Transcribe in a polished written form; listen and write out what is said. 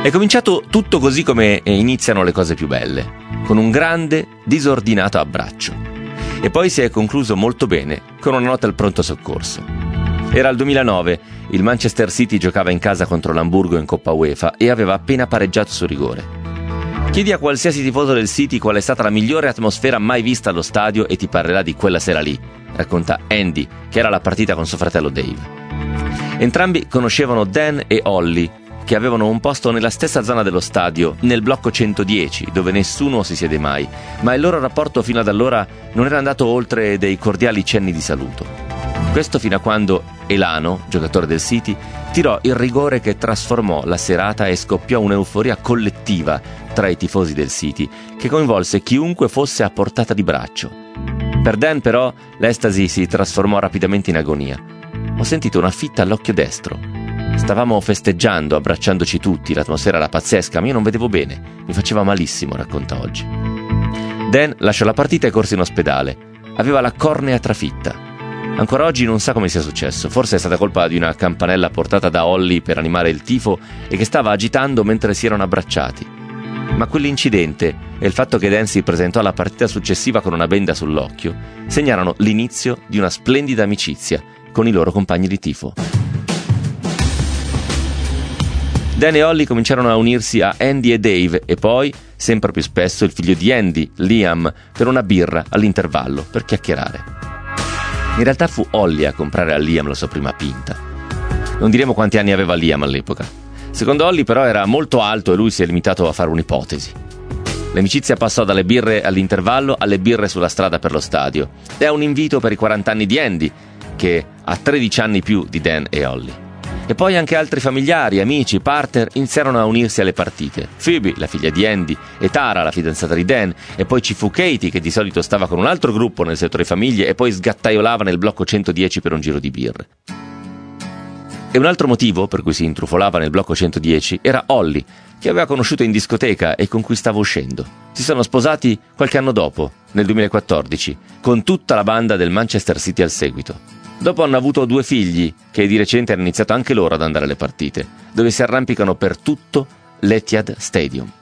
È cominciato tutto così come iniziano le cose più belle, con un grande, disordinato abbraccio. E poi si è concluso molto bene, con una nota al pronto soccorso. Era il 2009, il Manchester City giocava in casa contro l'Hamburgo in Coppa UEFA e aveva appena pareggiato su rigore. Chiedi a qualsiasi tifoso del City qual è stata la migliore atmosfera mai vista allo stadio e ti parlerà di quella sera lì, racconta Andy, che era alla partita con suo fratello Dave. Entrambi conoscevano Dan e Holly, che avevano un posto nella stessa zona dello stadio, nel blocco 110, dove nessuno si siede mai, ma il loro rapporto fino ad allora non era andato oltre dei cordiali cenni di saluto. Questo fino a quando Elano, giocatore del City, tirò il rigore che trasformò la serata e scoppiò un'euforia collettiva tra i tifosi del City, che coinvolse chiunque fosse a portata di braccio. Per Dan, però, l'estasi si trasformò rapidamente in agonia. Ho sentito una fitta all'occhio destro. Stavamo festeggiando, abbracciandoci tutti, l'atmosfera era pazzesca, ma io non vedevo bene, mi faceva malissimo, racconta oggi. Dan lasciò la partita e corse in ospedale. Aveva la cornea trafitta. Ancora oggi non sa come sia successo, forse è stata colpa di una campanella portata da Holly per animare il tifo e che stava agitando mentre si erano abbracciati. Ma quell'incidente e il fatto che Dan si presentò alla partita successiva con una benda sull'occhio segnarono l'inizio di una splendida amicizia con i loro compagni di tifo. Dan e Holly cominciarono a unirsi a Andy e Dave e poi, sempre più spesso, il figlio di Andy, Liam, per una birra all'intervallo per chiacchierare. In realtà fu Holly a comprare a Liam la sua prima pinta. Non diremo quanti anni aveva Liam all'epoca. Secondo Holly però era molto alto e lui si è limitato a fare un'ipotesi. L'amicizia passò dalle birre all'intervallo alle birre sulla strada per lo stadio. È un invito per i 40 anni di Andy, che ha 13 anni più di Dan e Holly. E poi anche altri familiari, amici, partner iniziarono a unirsi alle partite. Phoebe, la figlia di Andy, e Tara, la fidanzata di Dan, e poi ci fu Katie, che di solito stava con un altro gruppo nel settore famiglie e poi sgattaiolava nel blocco 110 per un giro di birre. E un altro motivo per cui si intrufolava nel blocco 110 era Holly, che aveva conosciuto in discoteca e con cui stava uscendo. Si sono sposati qualche anno dopo, nel 2014, con tutta la banda del Manchester City al seguito. Dopo hanno avuto 2 figli, che di recente hanno iniziato anche loro ad andare alle partite, dove si arrampicano per tutto l'Etihad Stadium.